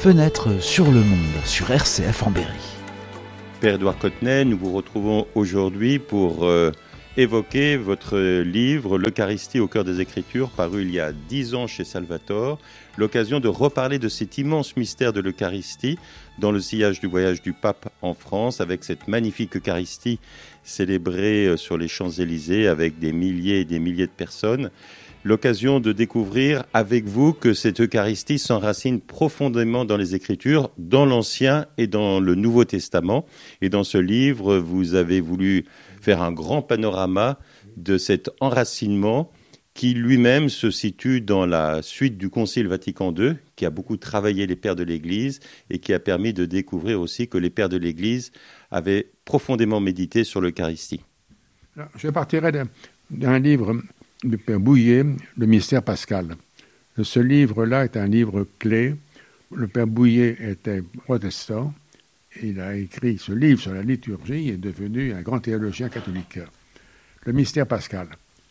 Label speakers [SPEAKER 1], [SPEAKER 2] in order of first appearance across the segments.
[SPEAKER 1] Fenêtre sur le monde, sur RCF en Berry.
[SPEAKER 2] Père Édouard Cottenet, nous vous retrouvons aujourd'hui pour évoquer votre livre « L'Eucharistie au cœur des Écritures » paru il y a 10 ans chez Salvator. L'occasion de reparler de cet immense mystère de l'Eucharistie dans le sillage du voyage du pape en France, avec cette magnifique Eucharistie célébrée sur les Champs-Élysées avec des milliers et des milliers de personnes. L'occasion de découvrir avec vous que cette Eucharistie s'enracine profondément dans les Écritures, dans l'Ancien et dans le Nouveau Testament. Et dans ce livre, vous avez voulu faire un grand panorama de cet enracinement qui lui-même se situe dans la suite du Concile Vatican II, qui a beaucoup travaillé les pères de l'Église et qui a permis de découvrir aussi que les pères de l'Église avaient profondément médité sur l'Eucharistie.
[SPEAKER 3] Je partirai d'un livre du Père Bouillet, Le mystère pascal. Ce livre-là est un livre clé. Le Père Bouillet était protestant. Il a écrit ce livre sur la liturgie et est devenu un grand théologien catholique. Le mystère pascal.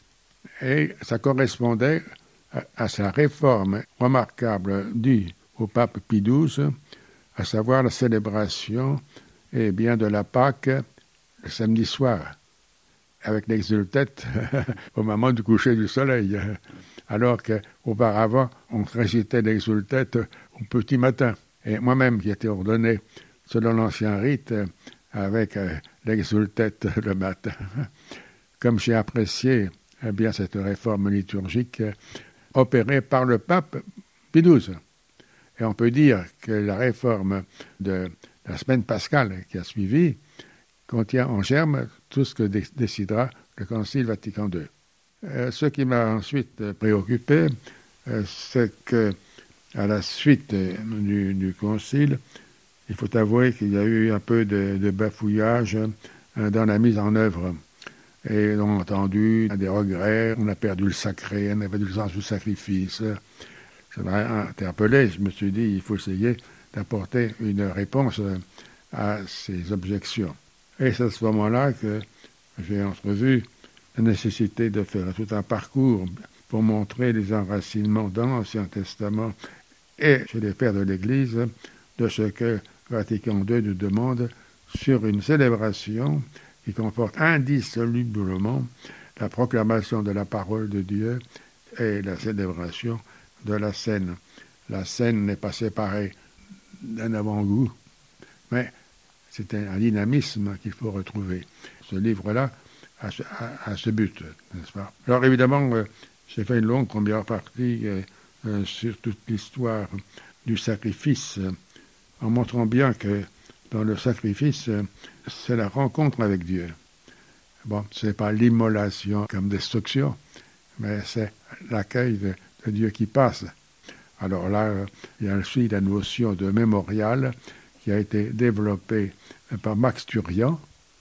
[SPEAKER 3] Et ça correspondait à sa réforme remarquable due au pape Pie XII, à savoir la célébration de la Pâque le samedi soir, avec l'exultète au moment du coucher du soleil, alors qu'auparavant, on récitait l'exultète au petit matin. Et moi-même, qui étais ordonné selon l'ancien rite, avec l'exultète le matin, comme j'ai apprécié cette réforme liturgique opérée par le pape Pie XII. Et on peut dire que la réforme de la semaine pascale qui a suivi contient en germe tout ce que décidera le Concile Vatican II. Ce qui m'a ensuite préoccupé, c'est que à la suite du Concile, il faut avouer qu'il y a eu un peu de bafouillage dans la mise en œuvre. Et on a entendu des regrets, on a perdu le sacré, on a perdu le sens du sacrifice. Ça m'a interpellé, je me suis dit, il faut essayer d'apporter une réponse à ces objections. Et c'est à ce moment-là que j'ai entrevu la nécessité de faire tout un parcours pour montrer les enracinements dans l'Ancien Testament et chez les pères de l'Église de ce que Vatican II nous demande sur une célébration qui comporte indissolublement la proclamation de la parole de Dieu et la célébration de la scène. La scène n'est pas séparée d'un avant-goût, mais c'est un dynamisme qu'il faut retrouver. Ce livre-là a ce but, n'est-ce pas? Alors évidemment, j'ai fait une longue première partie sur toute l'histoire du sacrifice, en montrant bien que dans le sacrifice, c'est la rencontre avec Dieu. Bon, ce n'est pas l'immolation comme destruction, mais c'est l'accueil de Dieu qui passe. Alors là, il y a aussi la notion de mémorial qui a été développée par Max Turian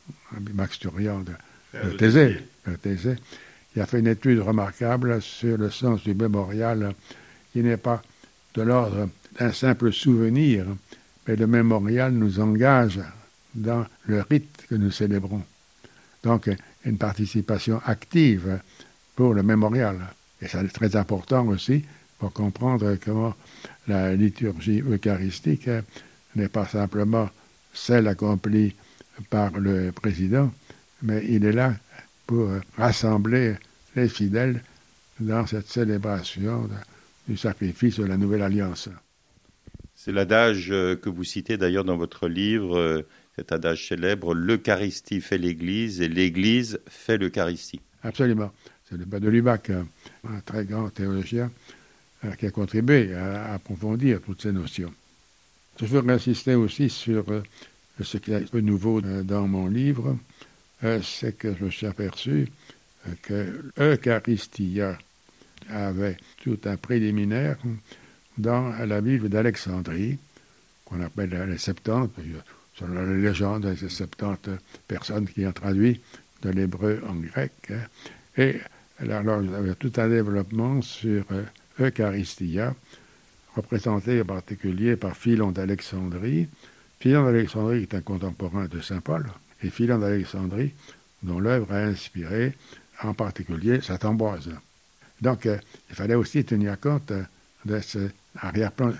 [SPEAKER 3] de Thésée, qui a fait une étude remarquable sur le sens du mémorial, qui n'est pas de l'ordre d'un simple souvenir, mais le mémorial nous engage dans le rite que nous célébrons. Donc, une participation active pour le mémorial. Et ça est très important aussi pour comprendre comment la liturgie eucharistique n'est pas simplement celle accomplie par le président, mais il est là pour rassembler les fidèles dans cette célébration du sacrifice de la Nouvelle Alliance.
[SPEAKER 2] C'est l'adage que vous citez d'ailleurs dans votre livre, cet adage célèbre, l'Eucharistie fait l'Église et l'Église fait l'Eucharistie.
[SPEAKER 3] Absolument. C'est le père de Lubac, un très grand théologien, qui a contribué à approfondir toutes ces notions. Je veux insister aussi sur ce qui est un peu nouveau dans mon livre, c'est que je me suis aperçu que l'Eucharistia avait tout un préliminaire dans la Bible d'Alexandrie, qu'on appelle les Septante, selon la légende, c'est 70 personnes qui ont traduit de l'hébreu en grec. Et alors, il y avait tout un développement sur Eucharistia, représenté en particulier par Philon d'Alexandrie. Philon d'Alexandrie est un contemporain de saint Paul, et Philon d'Alexandrie, dont l'œuvre a inspiré en particulier saint Ambroise. Donc, il fallait aussi tenir compte de ce arrière-plan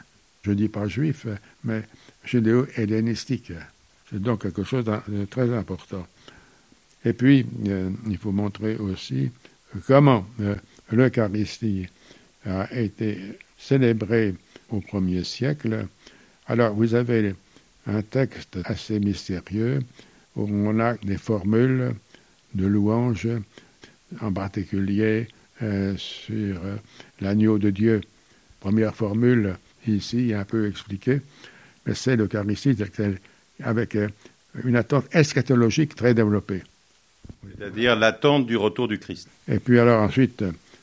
[SPEAKER 3] je ne dis pas juif, mais judéo-hellénistique. C'est donc quelque chose de très important. Et puis, il faut montrer aussi comment l'Eucharistie a été célébrée au 1er siècle. Alors, vous avez un texte assez mystérieux où on a des formules de louanges, en particulier sur l'agneau de Dieu. Première formule, ici, un peu expliquée, mais c'est l'Eucharistie avec une attente eschatologique très développée.
[SPEAKER 2] C'est-à-dire l'attente du retour du Christ.
[SPEAKER 3] Et puis alors ensuite,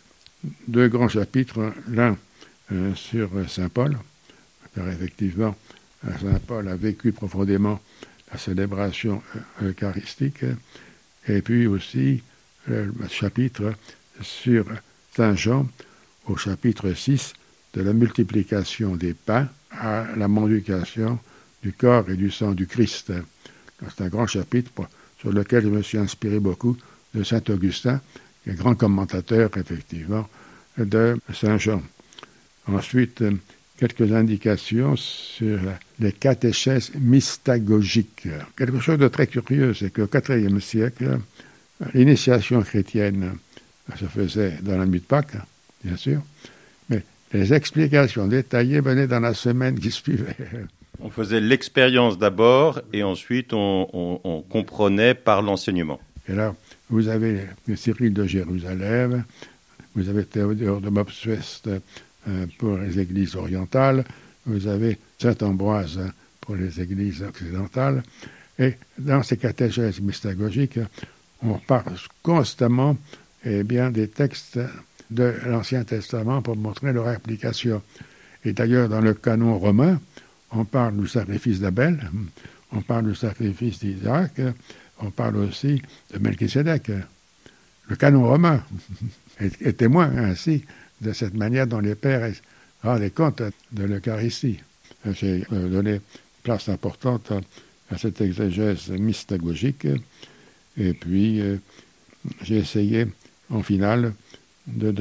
[SPEAKER 3] 2 grands chapitres, l'un sur Saint Paul, car effectivement, Saint Paul a vécu profondément la célébration eucharistique, et puis aussi le chapitre sur Saint Jean, au chapitre 6, de la multiplication des pains à la mendication du corps et du sang du Christ. C'est un grand chapitre sur lequel je me suis inspiré beaucoup de saint Augustin, qui est grand commentateur, effectivement, de Saint Jean. Ensuite, quelques indications sur les catéchèses mystagogiques. Quelque chose de très curieux, c'est qu'au IVe siècle, l'initiation chrétienne se faisait dans la nuit de Pâques, bien sûr, mais les explications détaillées venaient dans la semaine qui suivait.
[SPEAKER 2] On faisait l'expérience d'abord et ensuite on comprenait par l'enseignement.
[SPEAKER 3] Et là, vous avez Cyril de Jérusalem, vous avez Théodore de Mopsueste pour les églises orientales, vous avez saint Ambroise pour les églises occidentales. Et dans ces catéchèses mystagogiques, on parle constamment des textes de l'Ancien Testament pour montrer leur application. Et d'ailleurs, dans le canon romain, on parle du sacrifice d'Abel, on parle du sacrifice d'Isaac, on parle aussi de Melchisédek. Le canon romain est témoin ainsi de cette manière dont les pères rendaient compte de l'Eucharistie. J'ai donné place importante à cette exégèse mystagogique, et puis j'ai essayé, en finale, de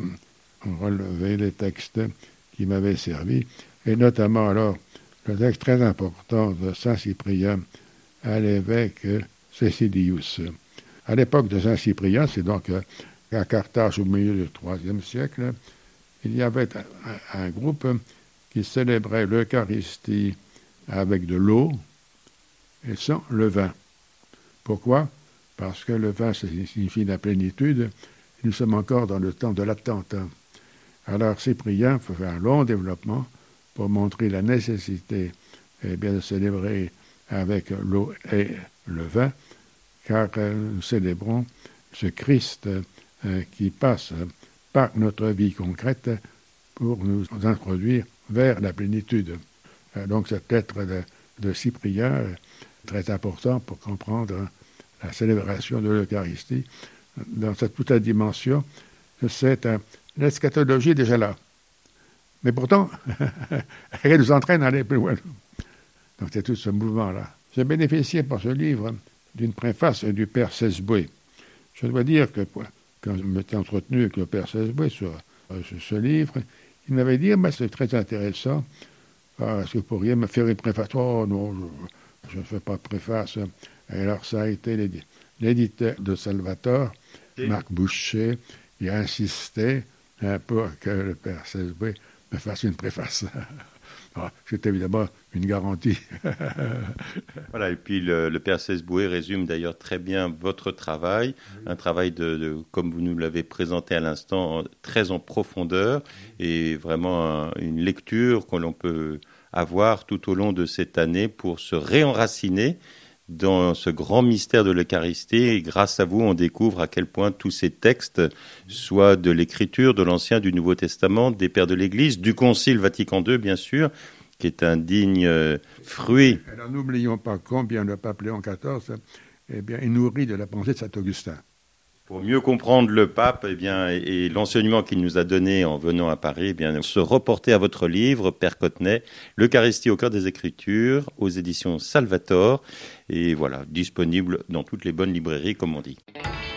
[SPEAKER 3] relever les textes qui m'avaient servi, et notamment alors le texte très important de saint Cyprien à l'évêque Cécilius. À l'époque de saint Cyprien, c'est donc à Carthage au milieu du IIIe siècle, il y avait un groupe qui célébrait l'Eucharistie avec de l'eau et sans le vin. Pourquoi? Parce que le vin signifie la plénitude. Nous sommes encore dans le temps de l'attente. Alors Cyprien fait un long développement pour montrer la nécessité de célébrer avec l'eau et le vin, car nous célébrons ce Christ qui passe par notre vie concrète pour nous introduire vers la plénitude. Donc cette lettre de Cyprien est très important pour comprendre la célébration de l'Eucharistie. Dans toute la dimension, c'est l'eschatologie déjà là. Mais pourtant, elle nous entraîne à aller plus loin. Donc c'est tout ce mouvement-là. J'ai bénéficié pour ce livre d'une préface du père Sesboué. Je dois dire que quand je m'étais entretenu avec le père Sesboué sur ce livre, il m'avait dit « c'est très intéressant, est-ce que vous pourriez me faire une préface ?»« Oh non, je ne fais pas de préface. » Et alors ça a été l'éditeur de Salvator, Marc Boucher, qui a insisté pour que le père Sesboué me fasse une préface. C'est évidemment une garantie.
[SPEAKER 2] Voilà, et puis le père Sesboué résume d'ailleurs très bien votre travail, un travail comme vous nous l'avez présenté à l'instant, très en profondeur, et vraiment une lecture que l'on peut avoir tout au long de cette année pour se réenraciner dans ce grand mystère de l'Eucharistie. Et grâce à vous, on découvre à quel point tous ces textes, soit de l'Écriture, de l'Ancien, du Nouveau Testament, des pères de l'Église, du Concile Vatican II, bien sûr, qui est un digne fruit.
[SPEAKER 3] Alors n'oublions pas combien le pape Léon XIV est nourri de la pensée de saint Augustin.
[SPEAKER 2] Pour mieux comprendre le pape et l'enseignement qu'il nous a donné en venant à Paris, se reporter à votre livre, Père Cottenet, l'Eucharistie au cœur des Écritures, aux éditions Salvator, et voilà, disponible dans toutes les bonnes librairies, comme on dit.